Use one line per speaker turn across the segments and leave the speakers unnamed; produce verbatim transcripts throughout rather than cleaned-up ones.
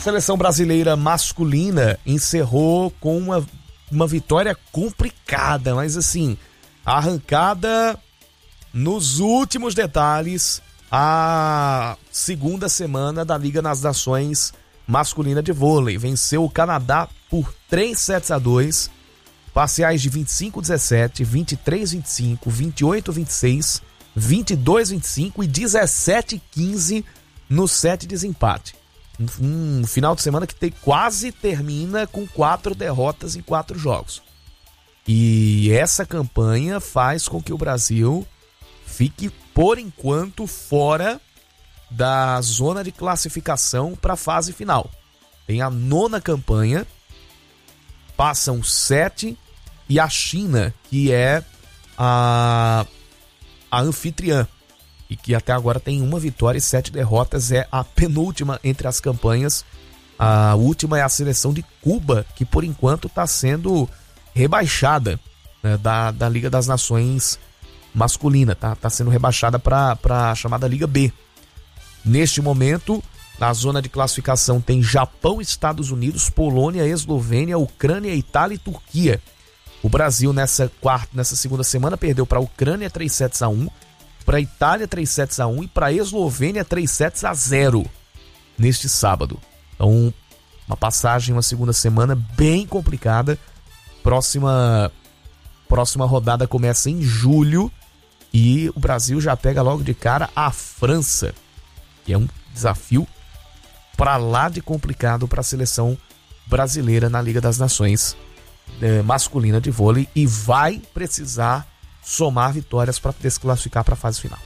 seleção brasileira masculina encerrou com uma, uma vitória complicada, mas assim, arrancada nos últimos detalhes, a segunda semana da Liga das Nações masculina de vôlei. Venceu o Canadá por três sets a dois, parciais de vinte e cinco a dezessete, vinte e três a vinte e cinco, vinte e oito a vinte e seis, vinte e dois a vinte e cinco e dezessete a quinze no set de desempate. Um final de semana que te, quase termina com quatro derrotas em quatro jogos. E essa campanha faz com que o Brasil fique, por enquanto, fora da zona de classificação para a fase final. Tem a nona campanha, passam sete, e a China, que é a, a anfitriã, e que até agora tem uma vitória e sete derrotas, é a penúltima entre as campanhas. A última é a seleção de Cuba, que por enquanto está sendo rebaixada, né, da, da Liga das Nações masculina, tá, tá sendo rebaixada para a chamada Liga B. Neste momento, na zona de classificação tem Japão, Estados Unidos, Polônia, Eslovênia, Ucrânia, Itália e Turquia. O Brasil nessa quarta, nessa segunda semana perdeu para a Ucrânia três sets a um, para a Itália três sets a um e para a Eslovênia três sets a zero neste sábado. Então, uma passagem, uma segunda semana bem complicada. Próxima, próxima rodada começa em julho e o Brasil já pega logo de cara a França, que é um desafio para lá de complicado para a seleção brasileira na Liga das Nações eh, masculina de vôlei, e vai precisar somar vitórias para desclassificar para a fase final.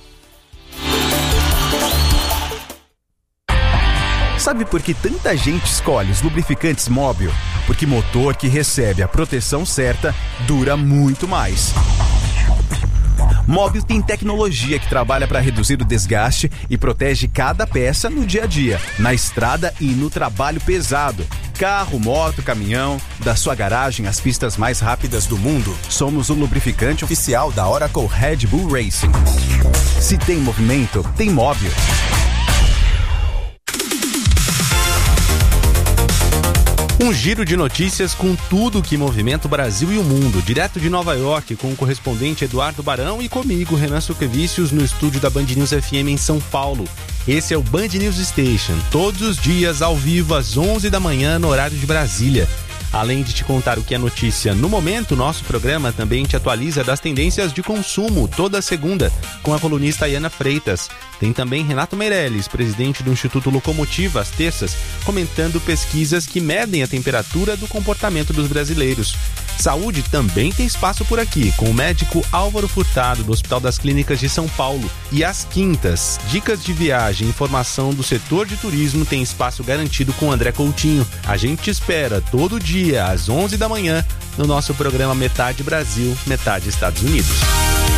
Sabe por que tanta gente escolhe os lubrificantes Mobil? Porque motor que recebe a proteção certa dura muito mais. Mobil tem tecnologia que trabalha para reduzir o desgaste e protege cada peça no dia a dia, na estrada e no trabalho pesado. Carro, moto, caminhão, da sua garagem às pistas mais rápidas do mundo, somos o lubrificante oficial da Oracle Red Bull Racing. Se tem movimento, tem Mobil.
Um giro de notícias com tudo que movimenta o Brasil e o mundo, direto de Nova York, com o correspondente Eduardo Barão e comigo, Renan Suquevicius, no estúdio da Band News F M em São Paulo. Esse é o Band News Station, todos os dias ao vivo às onze da manhã no horário de Brasília. Além de te contar o que é notícia no momento, nosso programa também te atualiza das tendências de consumo toda segunda, com a colunista Iana Freitas. Tem também Renato Meirelles, presidente do Instituto Locomotiva, às terças, comentando pesquisas que medem a temperatura do comportamento dos brasileiros. Saúde também tem espaço por aqui, com o médico Álvaro Furtado, do Hospital das Clínicas de São Paulo. E às quintas, dicas de viagem e informação do setor de turismo tem espaço garantido com André Coutinho. A gente te espera todo dia, às onze da manhã, no nosso programa Metade Brasil, Metade Estados Unidos.